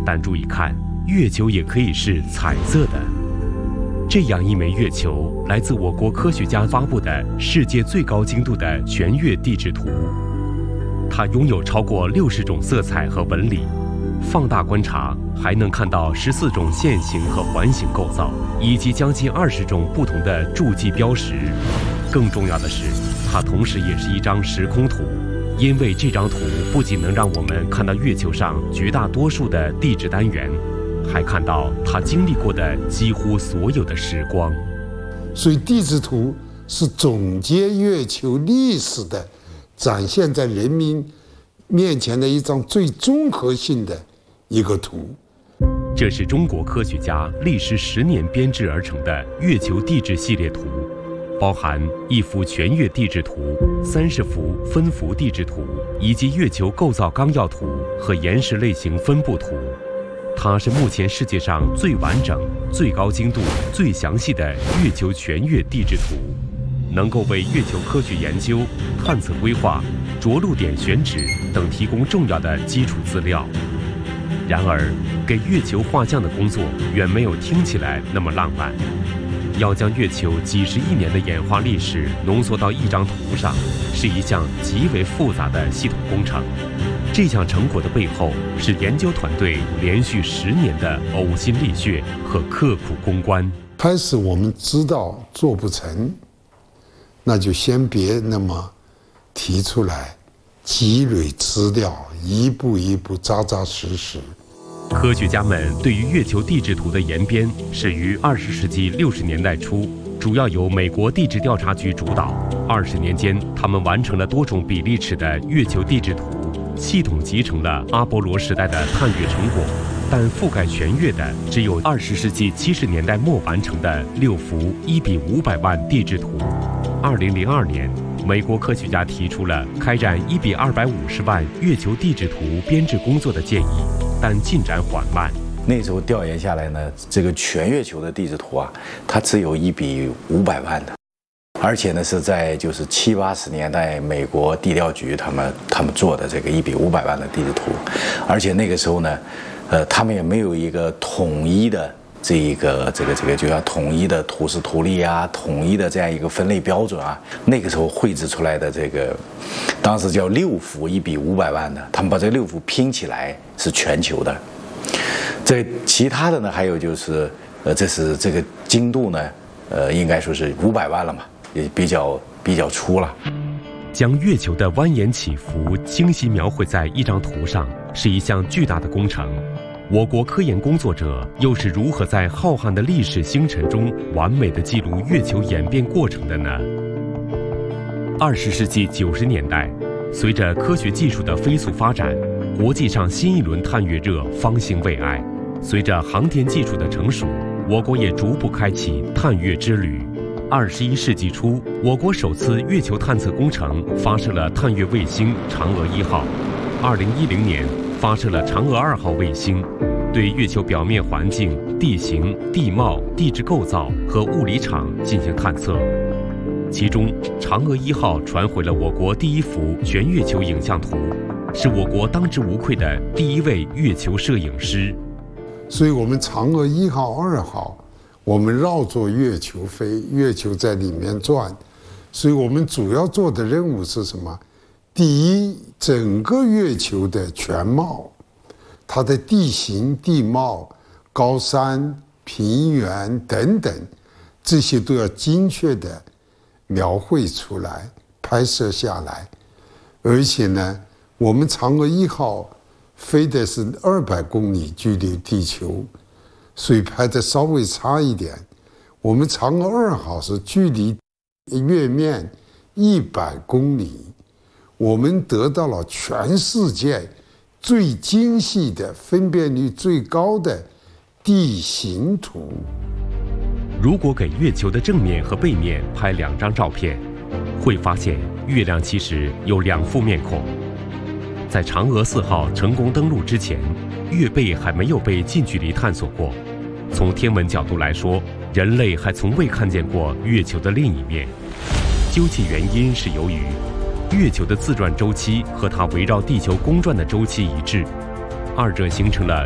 但注意看，月球也可以是彩色的。这样一枚月球来自我国科学家发布的世界最高精度的全月地质图，它拥有超过60种色彩和纹理，放大观察还能看到14种线形和环形构造，以及将近20种不同的柱迹标识。更重要的是，它同时也是一张时空图，因为这张图不仅能让我们看到月球上绝大多数的地质单元，还看到它经历过的几乎所有的时光。 所以地质图是总结月球历史的，展现在人民面前的一张最综合性的一个图。 这是中国科学家历时10年编制而成的月球地质系列图，包含1幅全月地质图、30幅分幅地质图，以及月球构造纲要图和岩石类型分布图。它是目前世界上最完整、最高精度、最详细的月球全月地质图，能够为月球科学研究、探测规划、着陆点选址等提供重要的基础资料。然而，给月球画像的工作远没有听起来那么浪漫。要将月球几十亿年的演化历史浓缩到一张图上，是一项极为复杂的系统工程。这项成果的背后，是研究团队连续10年的呕心沥血和刻苦攻关。 开始我们知道做不成，那就先别那么提出来，积累资料，一步一步扎扎实实。 科学家们对于月球地质图的研编始于20世纪60年代初，主要由美国地质调查局主导。20年间，他们完成了多种比例尺的月球地质图，系统集成了阿波罗时代的探月成果。但覆盖全月的只有20世纪70年代末完成的6幅1:500万地质图。2002年，美国科学家提出了开展1:250万月球地质图编制工作的建议，但进展缓慢。 那时候调研下来呢，这个全月球的地质图啊，它只有1:500万的，而且呢是在就是70、80年代美国地调局他们做的这个1:500万的地质图，而且那个时候呢，他们也没有一个统一的这个就要统一的图示图例啊，统一的这样一个分类标准啊。那个时候绘制出来的这个，当时叫6幅1:500万的，他们把这6幅拼起来是全球的。这其他的呢，还有就是，这是这个精度呢，应该说是500万了嘛，也比较粗了。 将月球的蜿蜒起伏清晰描绘在一张图上，是一项巨大的工程。我国科研工作者又是如何在浩瀚的历史星辰中完美地记录月球演变过程的呢？20世纪90年代，随着科学技术的飞速发展，国际上新一轮探月热方兴未艾。随着航天技术的成熟，我国也逐步开启探月之旅。21世纪初，我国首次月球探测工程发射了探月卫星嫦娥1号。2010年，发射了嫦娥2号卫星，对月球表面环境、地形、地貌、地质构造和物理场进行探测。其中，嫦娥1号传回了我国第1幅全月球影像图，是我国当之无愧的第1位月球摄影师。 所以我们嫦娥1号、2号，我们绕着月球飞，月球在里面转。所以我们主要做的任务是什么？第一，整个月球的全貌，它的地形、地貌、高山、平原等等，这些都要精确地描绘出来、拍摄下来。而且呢，我们嫦娥1号飞的是200公里距离地球，所以拍的稍微差一点。我们嫦娥2号是距离月面100公里，我们得到了全世界最精细的、分辨率最高的地形图。 如果给月球的正面和背面拍2张照片，会发现月亮其实有2副面孔。在嫦娥4号成功登陆之前，月背还没有被近距离探索过。从天文角度来说，人类还从未看见过月球的另一面。究其原因，是由于月球的自转周期和它围绕地球公转的周期一致，二者形成了